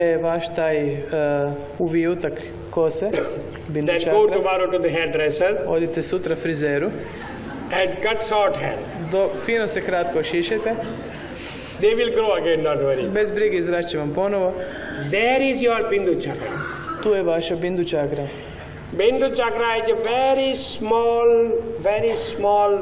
je vaš taj uvijutak kose, bindu Then čakra. go tomorrow to the hairdresser Odite sutra frizeru. and cut short hair. Fino se kratko ošišajte. They will grow again, don't worry. Bez brige izrašće vam ponovo. There is your Bindu chakra. Tu je vaša bindu čakra. Bindu chakra is a very small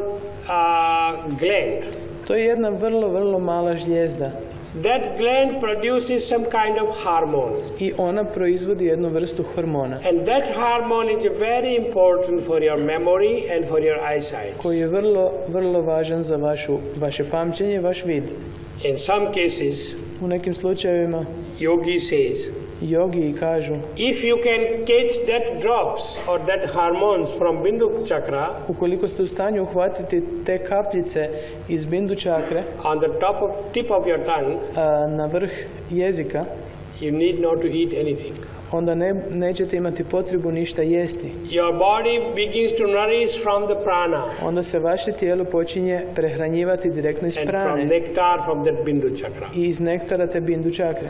gland. To je jedna vrlo mala žlijezda. That gland produces some kind of hormone. I ona proizvodi jednu vrstu hormona. And that hormone is very important for your memory and for your eyesight. Koji je vrlo važan za vaše pamćenje i vaš vid. In some cases, u nekim slučajevima yogi says, yogi kažu, if you can catch that drops or that hormones from Bindu chakra, ukoliko ste u stanju uhvatiti te kapljice iz bindu čakre on the tip of your tongue, na vrh jezika, you need not to eat anything. Onda nećete imati potrebu ništa jesti. Your body begins to nourish from the prana. Onda se vaše tijelo počinje prehranjivati direktno iz prane. And from nectar from that Bindu chakra. I iz nektara te bindu čakre.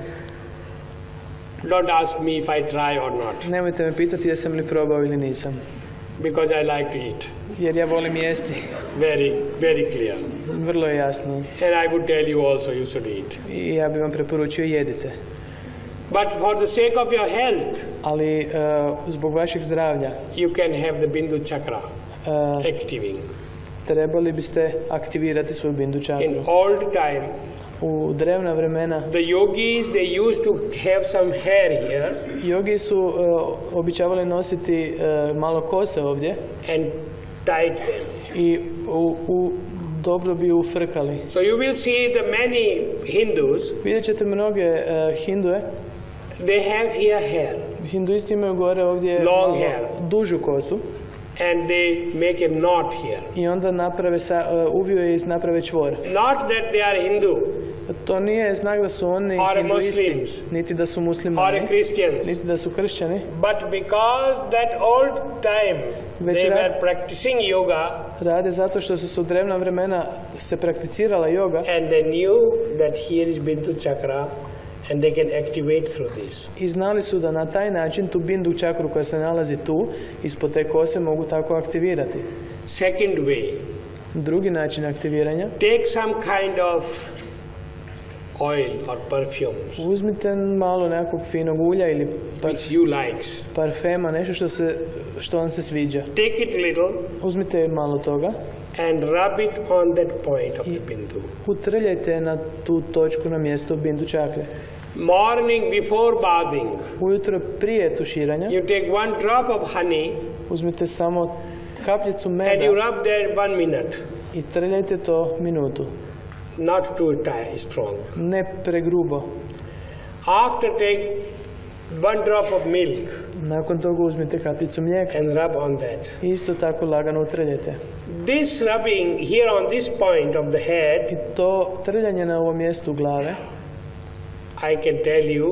Don't ask me if I try or not. Nemojte me pitati jesam li probao ili nisam. Because I like to eat. Jer ja volim jesti. Very clear. Vrlo je jasno. And I would tell you also you should eat. I ja bih vam preporučio jedite. But for the sake of your health, ali zbog vašeg zdravlja, you can have the Bindu chakra activating. Trebali biste aktivirati svoju bindu čakru. In old time, u drevna vremena, the yogis they used to have some hair here. Yogi su običavali nositi malo kose ovdje. And tied them. I dobro bi ufrkali. So you will see the many Hindus. Vidjet ćete mnoge Hindue. They have here hair. Hinduisti imaju gore ovdje long hair. Dužu kosu. And they make a knot here. I onda naprave uviju je i naprave čvor. Not that they are Hindu. To nije znak da su oni hinduisti, niti da su muslimani, niti da su kršćani. But because that old time they were practicing yoga, rade zato što su se u drevna vremena se prakticirala yoga. And they knew that here is Bindu chakra. And they can activate through this. I znali su da na taj način tu bindu čakru koja se nalazi tu, ispod te kose, mogu tako aktivirati. Second way. Drugi način aktiviranja. Take some kind of oil or perfume. Uzmite malo nekog finog ulja ili which you likes. Parfema, nešto što vam se sviđa. Take it little. Uzmite malo toga. And rub it on that point of the Bindu. Utrljajte na tu točku na mjesto bindu čakre. Morning before bathing. Ujutro prije tuširanja. You take one drop of honey. Uzmite samo kapljicu meda. And you rub there 1 minute. I trljajte to minutu. Not too strong. Ne pregrubo. After take 1 drop of milk. Nakon toga uzmite kapljicu mlijeka. And rub on that. Isto tako lagano utrljajte. This rubbing here on this point of the head. I to trljanje na ovom mjestu glave. I can tell you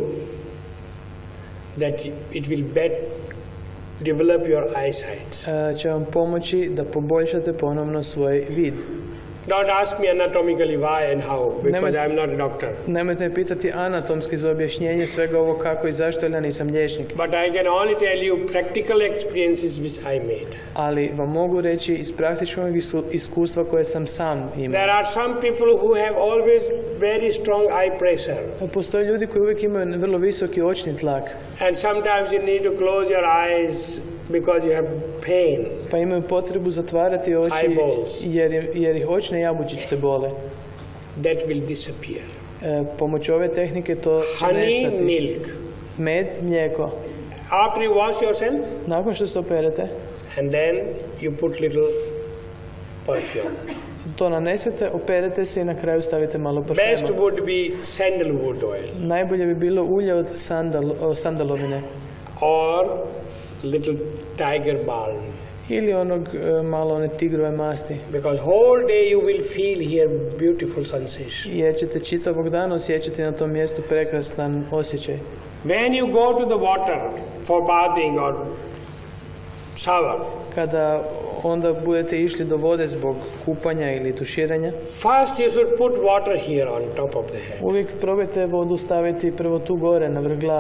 that it will develop your eyesight. Će vam pomoći da poboljšate ponovno svoj vid. Don't ask me anatomically why and how, because I'm not a doctor. Nemojte me pitati anatomski za objašnjenje svega ovo kako i zašto, jer ja nisam liječnik. But I can only tell you practical experiences which I made. Ali vam mogu reći iz praktičnog iskustva koje sam sam imao. There are some people who have always very strong eye pressure. Postoje ljudi koji uvijek imaju vrlo visoki očni tlak. And sometimes you need to close your eyes because you have pain. Pa imaju potrebu zatvarati oči jer ih očne jabučice bole. That will disappear. Pomoću ove tehnike to će nestati. Honey, milk. Med, mlijeko. After you wash yourself. Nakon što se operete. And then you put little perfume. To nanesete, operete se i na kraju stavite malo parfema. Best would be sandalwood oil. Najbolje bi bilo ulje od sandalovine. Or little tiger balm. Ili malo one tigrove masti. Because whole day you will feel here beautiful sensation. Jer ćete čitavog dana osjećati na tom mjestu prekrasan osjećaj. When you go to the water for bathing or shower. Kada onda budete išli do vode zbog kupanja ili tuširanja, First you should put water here on top of the head. uvijek probajte vodu staviti prvo tu gore na vrh glave.